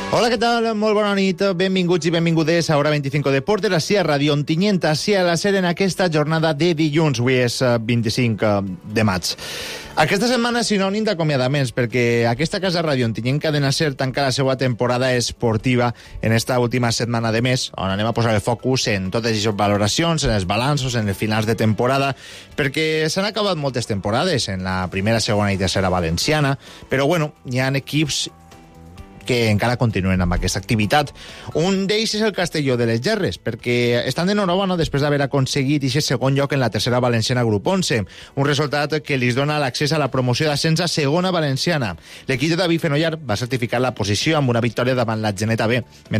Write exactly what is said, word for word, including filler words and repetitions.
Hola, què tal? Molt bona nit. Benvinguts i benvingudes a Hora vint-i-cinc Deportes, així a Ràdio Ontinyent, així a la ser en aquesta jornada de dilluns. Avui és vint-i-cinc de maig. Aquesta setmana és sinònim d'acomiadaments, perquè aquesta casa Ràdio Ontinyent Cadena Ser tanca la seva temporada esportiva en esta última setmana de mes, on anem a posar el focus en totes aquestes valoracions, en els balanços, en els finals de temporada, perquè s'han acabat moltes temporades en la primera, segona i tercera valenciana, però bueno, hi ha equips que encara continuen amb aquesta activitat. Un d'ells és el Castelló de les Gerres, perquè estan d'enhorabona després d'haver aconseguit aquest segon lloc en la tercera valenciana grup onze, un resultat que li dona l'accés a la promoció d'ascens a segona valenciana. L'equip de David Fenollar va certificar la posició amb una victòria davant la Geneta B,